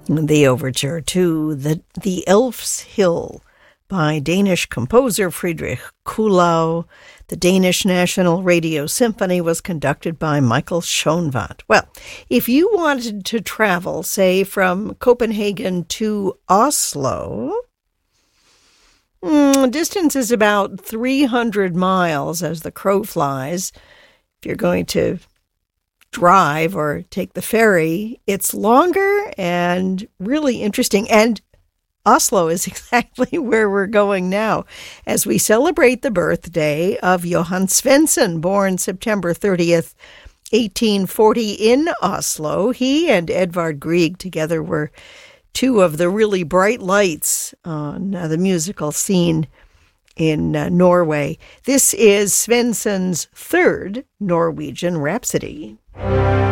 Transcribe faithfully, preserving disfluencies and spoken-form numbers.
The overture to the, the Elf's Hill by Danish composer Friedrich Kuhlau. The Danish National Radio Symphony was conducted by Michael Schoenwandt. Well, if you wanted to travel, say, from Copenhagen to Oslo, mm, distance is about three hundred miles as the crow flies. If you're going to drive or take the ferry, it's longer and really interesting. And Oslo is exactly where we're going now as we celebrate the birthday of Johan Svensson, born September thirtieth, eighteen forty in Oslo. He and Edvard Grieg together were two of the really bright lights on uh, the musical scene in uh, Norway. This is Svensson's third Norwegian Rhapsody.